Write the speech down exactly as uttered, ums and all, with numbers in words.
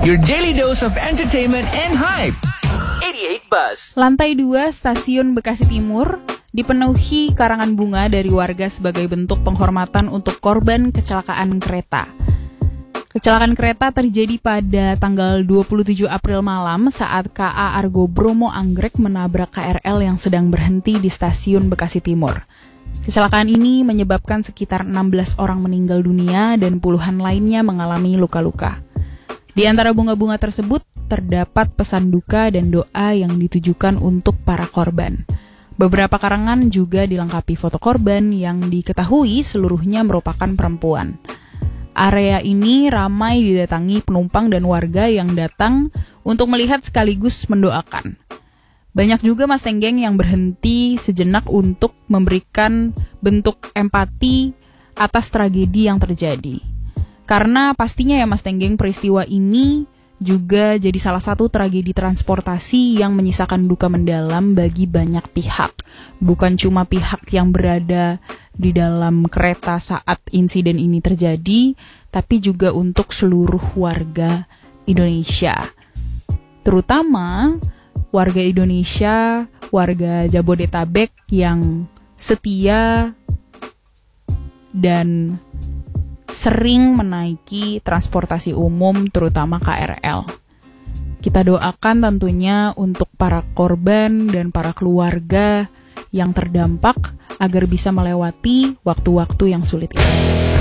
Your daily dose of entertainment and hype. eighty-eight Buzz. Lantai dua Stasiun Bekasi Timur dipenuhi karangan bunga dari warga sebagai bentuk penghormatan untuk korban kecelakaan kereta. Kecelakaan kereta terjadi pada tanggal dua puluh tujuh April malam saat K A Argo Bromo Anggrek menabrak K R L yang sedang berhenti di Stasiun Bekasi Timur. Kecelakaan ini menyebabkan sekitar enam belas orang meninggal dunia dan puluhan lainnya mengalami luka-luka. Di antara bunga-bunga tersebut terdapat pesan duka dan doa yang ditujukan untuk para korban. Beberapa karangan juga dilengkapi foto korban yang diketahui seluruhnya merupakan perempuan. Area ini ramai didatangi penumpang dan warga yang datang untuk melihat sekaligus mendoakan. Banyak juga Mas Tenggeng yang berhenti sejenak untuk memberikan bentuk empati atas tragedi yang terjadi. Karena pastinya ya Mas Tenggeng, peristiwa ini juga jadi salah satu tragedi transportasi yang menyisakan duka mendalam bagi banyak pihak. Bukan cuma pihak yang berada di dalam kereta saat insiden ini terjadi, tapi juga untuk seluruh warga Indonesia. Terutama warga Indonesia, warga Jabodetabek yang setia dan sering menaiki transportasi umum, terutama K R L. Kita doakan tentunya untuk para korban dan para keluarga yang terdampak agar bisa melewati waktu-waktu yang sulit ini.